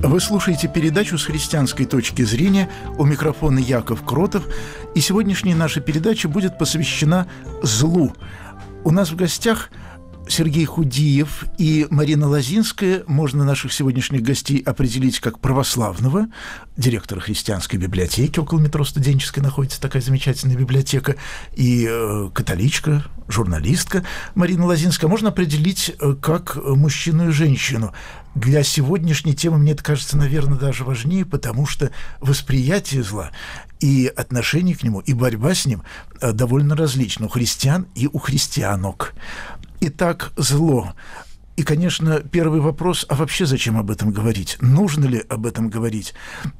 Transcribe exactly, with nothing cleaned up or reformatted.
Вы слушаете передачу «С христианской точки зрения». У микрофона Яков Кротов. И сегодняшняя наша передача будет посвящена злу. У нас в гостях Сергей Худиев и Марина Лозинская. Можно наших сегодняшних гостей определить как православного, директора христианской библиотеки, около метро Студенческой находится такая замечательная библиотека, и э, католичка, журналистка Марина Лозинская. Можно определить э, как мужчину и женщину. Для сегодняшней темы, мне это кажется, наверное, даже важнее, потому что восприятие зла и отношение к нему, и борьба с ним э, довольно различны у христиан и у христианок. Итак, зло. И, конечно, первый вопрос, а вообще зачем об этом говорить? Нужно ли об этом говорить?